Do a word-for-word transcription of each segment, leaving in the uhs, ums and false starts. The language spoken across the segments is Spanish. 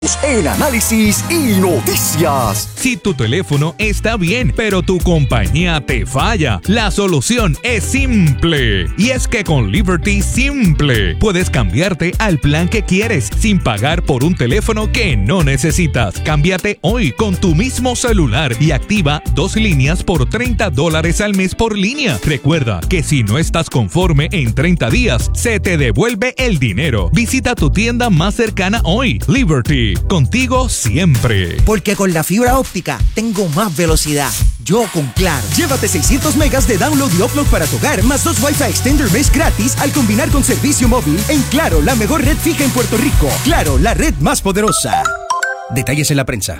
En análisis y noticias. Si tu teléfono está bien, pero tu compañía te falla, la solución es simple. Y es que con Liberty Simple puedes cambiarte al plan que quieres sin pagar por un teléfono que no necesitas. Cámbiate hoy con tu mismo celular y activa dos líneas por treinta dólares al mes por línea. Recuerda que si no estás conforme en treinta días, se te devuelve el dinero. Visita tu tienda más cercana hoy. Liberty. Contigo siempre. Porque con la fibra óptica tengo más velocidad. Yo con Claro. Llévate seiscientos megas de download y upload para tu hogar, más dos Wi-Fi Extender mes gratis al combinar con servicio móvil en Claro, la mejor red fija en Puerto Rico. Claro, la red más poderosa. Detalles en la prensa.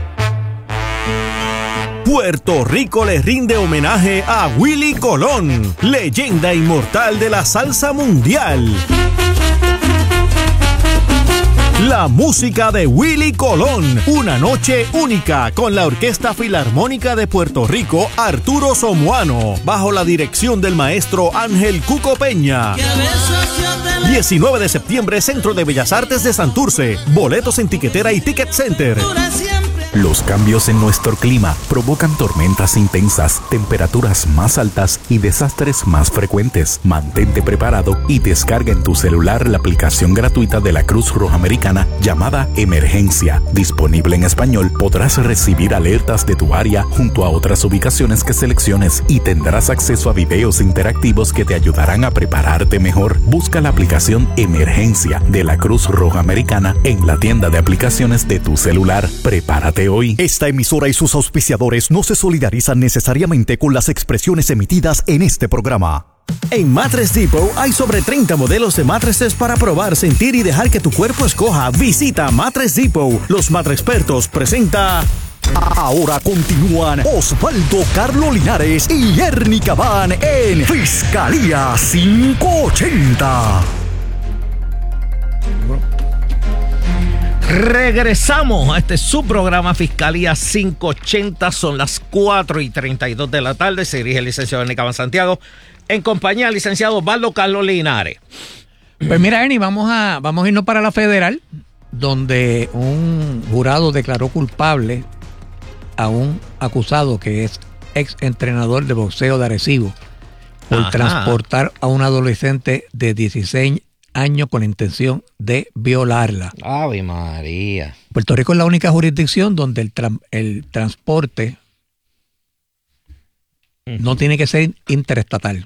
Puerto Rico le rinde homenaje a Willy Colón, leyenda inmortal de la salsa mundial. La música de Willy Colón, una noche única con la Orquesta Filarmónica de Puerto Rico, Arturo Somoano, bajo la dirección del maestro Ángel Cuco Peña. diecinueve de septiembre, Centro de Bellas Artes de Santurce. Boletos en Tiquetera y Ticket Center. Los cambios en nuestro clima provocan tormentas intensas, temperaturas más altas y desastres más frecuentes. Mantente preparado y descarga en tu celular la aplicación gratuita de la Cruz Roja Americana llamada Emergencia. Disponible en español, podrás recibir alertas de tu área junto a otras ubicaciones que selecciones y tendrás acceso a videos interactivos que te ayudarán a prepararte mejor. Busca la aplicación Emergencia de la Cruz Roja Americana en la tienda de aplicaciones de tu celular. Prepárate hoy. Esta emisora y sus auspiciadores no se solidarizan necesariamente con las expresiones emitidas en este programa. En Mattress Depot hay sobre treinta modelos de mattresses para probar, sentir y dejar que tu cuerpo escoja. Visita Mattress Depot. Los Mattrexpertos presenta... Ahora continúan Osvaldo Carlos Linares y Ernie Cabán en Fiscalía quinientos ochenta. Regresamos a este subprograma Fiscalía quinientos ochenta. Son las cuatro y treinta y dos de la tarde. Se dirige el licenciado Ernie Cabán Santiago en compañía del licenciado Osvaldo Carlos Linares. Pues mira, Ernie, vamos a, vamos a irnos para la federal, donde un jurado declaró culpable a un acusado que es ex entrenador de boxeo de Arecibo por Ajá. transportar a un adolescente de dieciséis años con la intención de violarla. ¡Ave María! Puerto Rico es la única jurisdicción donde el, tra- el transporte uh-huh. no tiene que ser interestatal.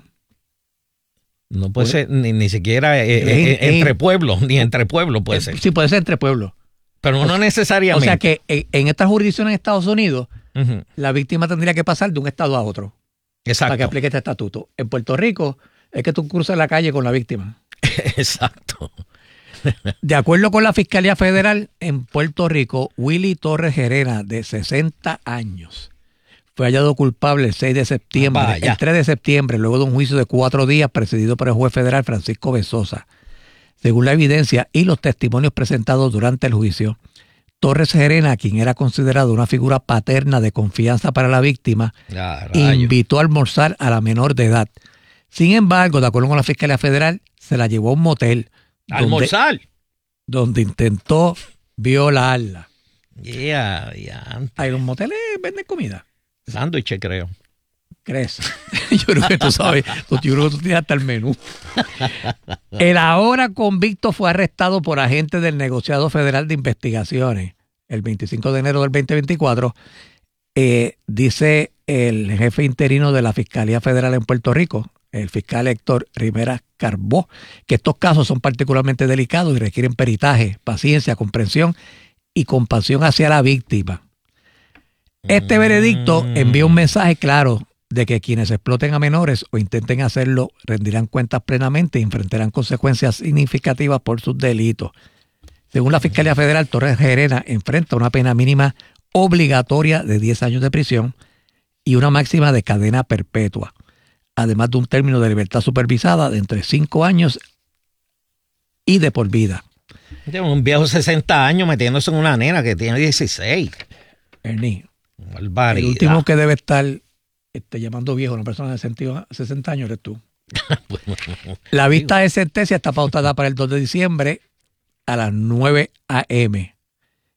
No puede ser ni, ni siquiera eh, eh, en, entre pueblos, ni entre pueblos puede eh, ser. Sí, puede ser entre pueblos. Pero no o, necesariamente. O sea que en, en estas jurisdicciones en Estados Unidos, uh-huh. la víctima tendría que pasar de un estado a otro. Exacto. Para que aplique este estatuto. En Puerto Rico es que tú cruzas la calle con la víctima. Exacto. De acuerdo con la Fiscalía Federal, en Puerto Rico, Willy Torres Gerena, de sesenta años, fue hallado culpable el seis de septiembre, ah, el tres de septiembre, luego de un juicio de cuatro días presidido por el juez federal Francisco Bezosa. Según la evidencia y los testimonios presentados durante el juicio, Torres Gerena, quien era considerado una figura paterna de confianza para la víctima, ah, invitó a almorzar a la menor de edad. Sin embargo, de acuerdo con la Fiscalía Federal, se la llevó a un motel. ¿Almorzar? Donde, donde intentó violarla. Yeah, yeah. Hay un motel que venden comida. Sándwiches, creo. ¿Crees? Yo creo que tú sabes. Yo creo que tú tienes hasta el menú. El ahora convicto fue arrestado por agentes del Negociado Federal de Investigaciones el veinticinco de enero del veinte veinticuatro. Eh, dice el jefe interino de la Fiscalía Federal en Puerto Rico, el fiscal Héctor Rivera Carbó, que estos casos son particularmente delicados y requieren peritaje, paciencia, comprensión y compasión hacia la víctima. Este veredicto envía un mensaje claro de que quienes exploten a menores o intenten hacerlo rendirán cuentas plenamente y enfrentarán consecuencias significativas por sus delitos. Según la Fiscalía Federal, Torres Gerena enfrenta una pena mínima obligatoria de diez años de prisión y una máxima de cadena perpetua, además de un término de libertad supervisada de entre cinco años y de por vida. Un viejo de sesenta años metiéndose en una nena que tiene dieciséis. Ernie, barbaridad. El último que debe estar este, llamando viejo a una persona de sesenta años eres tú. La vista de sentencia está pautada para el dos de diciembre a las nueve a eme